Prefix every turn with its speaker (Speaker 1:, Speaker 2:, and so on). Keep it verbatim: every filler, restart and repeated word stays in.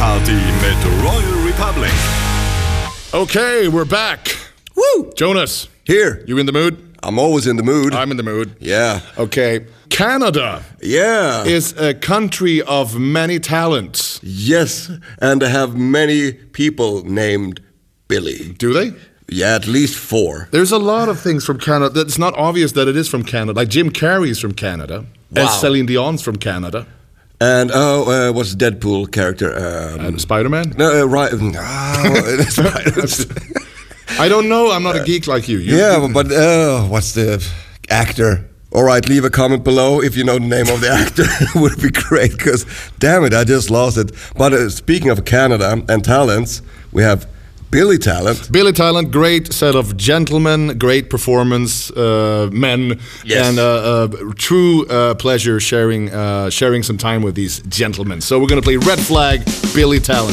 Speaker 1: Party med Royal Republic.
Speaker 2: Okay, we're back.
Speaker 3: Woo!
Speaker 2: Jonas,
Speaker 3: Here.
Speaker 2: you in the mood?
Speaker 3: I'm always in the mood.
Speaker 2: I'm in the mood.
Speaker 3: Yeah.
Speaker 2: Okay, Canada
Speaker 3: Yeah.
Speaker 2: is a country of many talents.
Speaker 3: Yes. And they have many people named Billy.
Speaker 2: Do they?
Speaker 3: Yeah, at least four.
Speaker 2: There's a lot of things from Canada. It's not obvious that it is from Canada. Like Jim Carrey's from Canada.
Speaker 3: Wow.
Speaker 2: And Celine Dion's from Canada.
Speaker 3: And oh, uh, what's Deadpool character? Um,
Speaker 2: And Spider-Man?
Speaker 3: no, uh, right. Oh, Spider-
Speaker 2: I don't know. I'm not a geek like you. you
Speaker 3: yeah, but uh, what's the actor? All right, leave a comment below if you know the name of the actor. It would be great, because damn it, I just lost it. But uh, speaking of Canada and talents, we have Billy Talent.
Speaker 2: Billy Talent, great set of gentlemen, great performance, uh, men,
Speaker 3: Yes.
Speaker 2: and uh, uh, true uh, pleasure sharing uh, sharing some time with these gentlemen. So we're gonna play Red Flag, Billy Talent.